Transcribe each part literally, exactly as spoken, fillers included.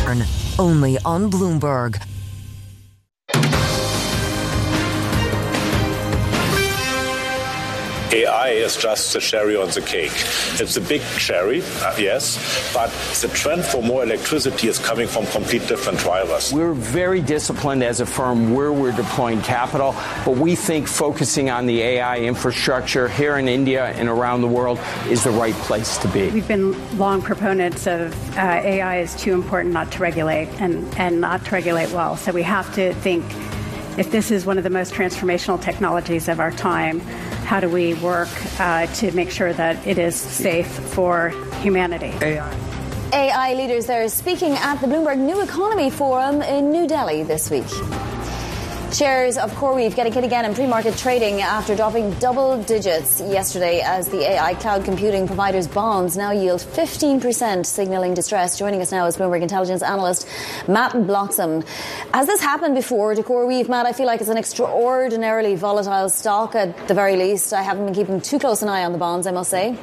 only on Bloomberg. A I is just the cherry on the cake. It's a big cherry, uh, yes, but the trend for more electricity is coming from complete different drivers. We're very disciplined as a firm where we're deploying capital, but we think focusing on the A I infrastructure here in India and around the world is the right place to be. We've been long proponents of uh, A I is too important not to regulate and, and not to regulate well. So we have to think, if this is one of the most transformational technologies of our time, how do we work uh, to make sure that it is safe for humanity? A I. A I leaders there speaking at the Bloomberg New Economy Forum in New Delhi this week. Shares of CoreWeave getting hit again in pre-market trading after dropping double digits yesterday as the A I cloud computing provider's bonds now yield fifteen percent, signaling distress. Joining us now is Bloomberg Intelligence analyst Matt Bloxham. Has this happened before to CoreWeave, Matt? I feel like it's an extraordinarily volatile stock at the very least. I haven't been keeping too close an eye on the bonds, I must say.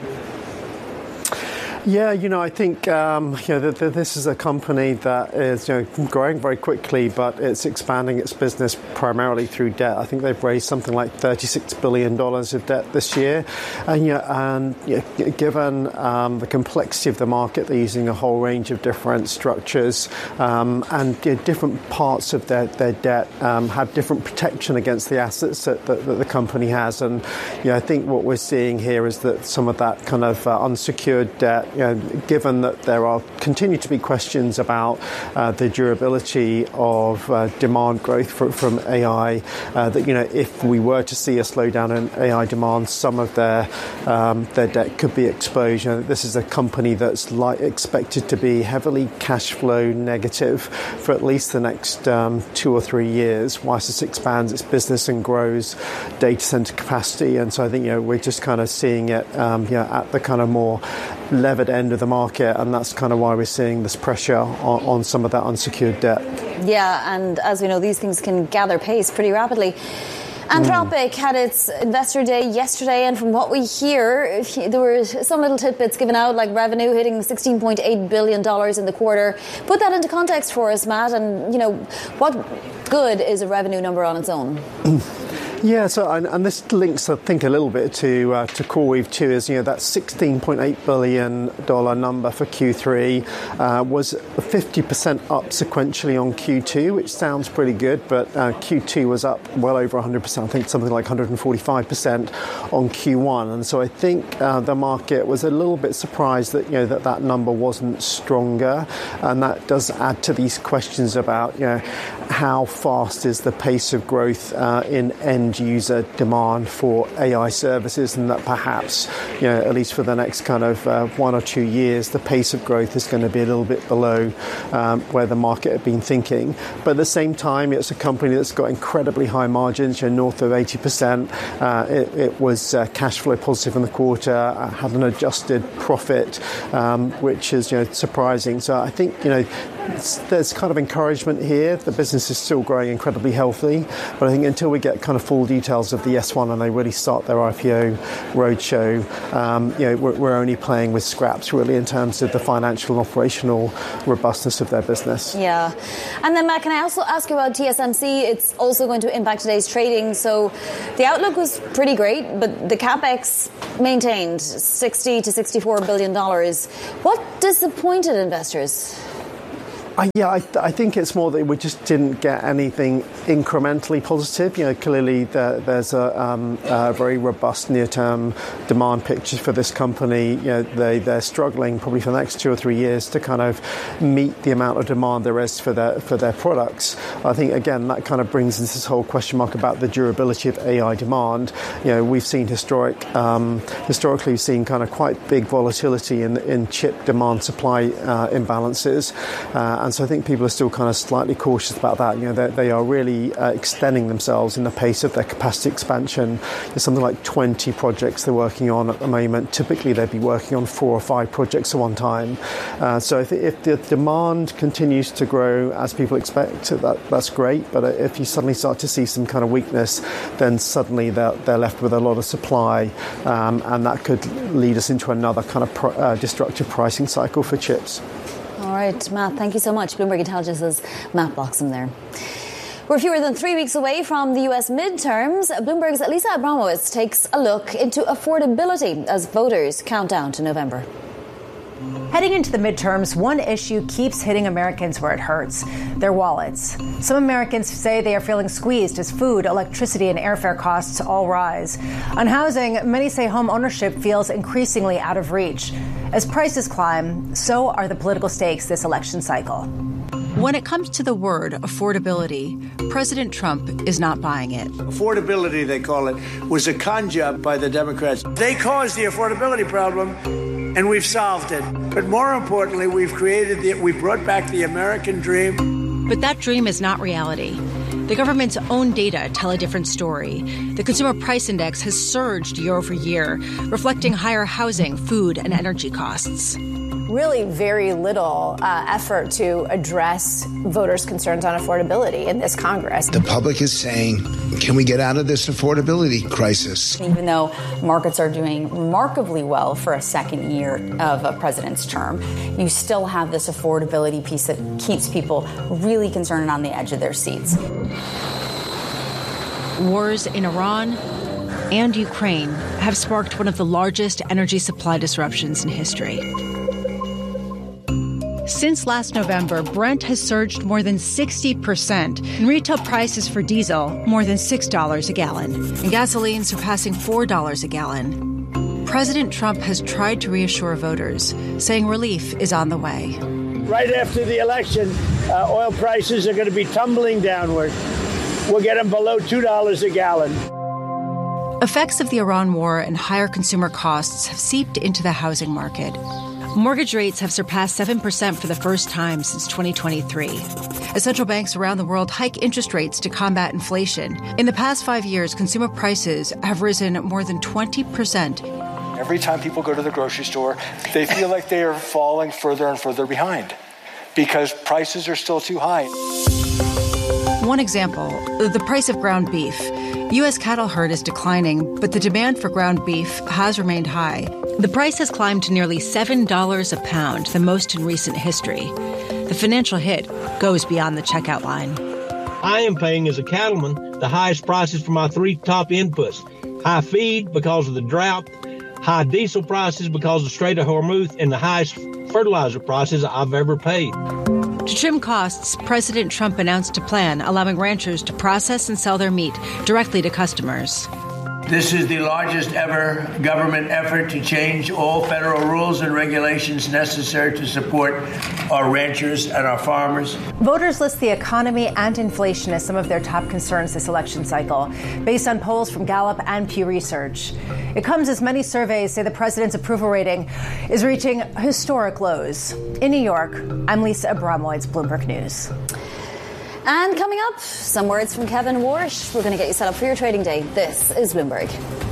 Yeah, you know, I think um, you know the, the, this is a company that is you know growing very quickly, but it's expanding its business primarily through debt. I think they've raised something like thirty-six billion dollars of debt this year, and you know, and you know, given um, the complexity of the market, they're using a whole range of different structures, um, and you know, different parts of their their debt um, have different protection against the assets that, that, that the company has. And you know, I think what we're seeing here is that some of that kind of uh, unsecured debt. You know, given that there are continue to be questions about uh, the durability of uh, demand growth for, from A I, uh, that you know if we were to see a slowdown in A I demand, some of their um, their debt could be exposed. You know, this is a company that's like expected to be heavily cash flow negative for at least the next um, two or three years, whilst it expands its business and grows data center capacity. And so I think you know we're just kind of seeing it um, you know, at the kind of more levered end of the market, and that's kind of why we're seeing this pressure on, on some of that unsecured debt. Yeah, and as we know, these things can gather pace pretty rapidly. Anthropic mm. had its investor day yesterday, and from what we hear, there were some little tidbits given out, like revenue hitting sixteen point eight billion dollars in the quarter. Put that into context for us, Matt, and, you know, what good is a revenue number on its own? Yeah, so and, and this links, I think, a little bit to uh, to CoreWeave too. Is you know that sixteen point eight billion dollar number for Q three uh, was fifty percent up sequentially on Q two, which sounds pretty good. But uh, Q two was up well over one hundred percent. I think something like one hundred forty-five percent on Q one. And so I think uh, the market was a little bit surprised that you know that that number wasn't stronger, and that does add to these questions about you know how fast is the pace of growth uh, in end user demand for A I services, and that perhaps, you know, at least for the next kind of uh, one or two years, the pace of growth is going to be a little bit below um, where the market had been thinking. But at the same time, it's a company that's got incredibly high margins, you know, north of eighty percent. Uh, it, it was uh, cash flow positive in the quarter, uh, had an adjusted profit, um, which is, you know, surprising. So I think, you know, there's kind of encouragement here. The business is still growing incredibly healthy, but I think until we get kind of full details of the S one and they really start their I P O roadshow, um, you know, we're, we're only playing with scraps really in terms of the financial and operational robustness of their business. Yeah, and then Matt, can I also ask you about T S M C? It's also going to impact today's trading. So the outlook was pretty great, but the capex maintained sixty to sixty-four billion dollars. What disappointed investors? Uh, yeah, I, I think it's more that we just didn't get anything incrementally positive. You know, clearly there, there's a, um, a very robust near-term demand picture for this company. You know, they, they're struggling probably for the next two or three years to kind of meet the amount of demand there is for their for their products. I think, again, that kind of brings us this whole question mark about the durability of A I demand. You know, we've seen historic, um, historically we've seen kind of quite big volatility in, in chip demand-supply uh, imbalances. Uh, And so I think people are still kind of slightly cautious about that. You know, they, they are really uh, extending themselves in the pace of their capacity expansion. There's something like twenty projects they're working on at the moment. Typically, they'd be working on four or five projects at one time. Uh, so if, if the demand continues to grow as people expect, that, that's great. But if you suddenly start to see some kind of weakness, then suddenly they're, they're left with a lot of supply. Um, and that could lead us into another kind of pro, uh, destructive pricing cycle for chips. All right, Matt, thank you so much. Bloomberg Intelligence's Matt Bloxham there. We're fewer than three weeks away from the U S midterms. Bloomberg's Lisa Abramowitz takes a look into affordability as voters count down to November. Heading into the midterms, one issue keeps hitting Americans where it hurts: their wallets. Some Americans say they are feeling squeezed as food, electricity, and airfare costs all rise. On housing, many say home ownership feels increasingly out of reach. As prices climb, so are the political stakes this election cycle. When it comes to the word affordability, President Trump is not buying it. Affordability, they call it, was a con job by the Democrats. They caused the affordability problem, and we've solved it. But more importantly, we've created the, we brought back the American dream. But that dream is not reality. The government's own data tell a different story. The Consumer Price Index has surged year over year, reflecting higher housing, food, and energy costs. Really very little uh, effort to address voters' concerns on affordability in this Congress. The public is saying, can we get out of this affordability crisis? Even though markets are doing remarkably well for a second year of a president's term, you still have this affordability piece that keeps people really concerned and on the edge of their seats. Wars in Iran and Ukraine have sparked one of the largest energy supply disruptions in history. Since last November, Brent has surged more than sixty percent, and retail prices for diesel more than six dollars a gallon, and gasoline surpassing four dollars a gallon. President Trump has tried to reassure voters, saying relief is on the way. Right after the election, uh, oil prices are going to be tumbling downward. We'll get them below two dollars a gallon. Effects of the Iran war and higher consumer costs have seeped into the housing market. Mortgage rates have surpassed seven percent for the first time since twenty twenty-three. As central banks around the world hike interest rates to combat inflation, in the past five years, consumer prices have risen more than twenty percent. Every time people go to the grocery store, they feel like they are falling further and further behind because prices are still too high. One example, the price of ground beef. U S cattle herd is declining, but the demand for ground beef has remained high. The price has climbed to nearly seven dollars a pound, the most in recent history. The financial hit goes beyond the checkout line. I am paying as a cattleman the highest prices for my three top inputs. High feed because of the drought, high diesel prices because of the Strait of Hormuz, and the highest fertilizer prices I've ever paid. To trim costs, President Trump announced a plan allowing ranchers to process and sell their meat directly to customers. This is the largest ever government effort to change all federal rules and regulations necessary to support our ranchers and our farmers. Voters list the economy and inflation as some of their top concerns this election cycle, based on polls from Gallup and Pew Research. It comes as many surveys say the president's approval rating is reaching historic lows. In New York, I'm Lisa Abramowitz, Bloomberg News. And coming up, some words from Kevin Warsh. We're going to get you set up for your trading day. This is Bloomberg.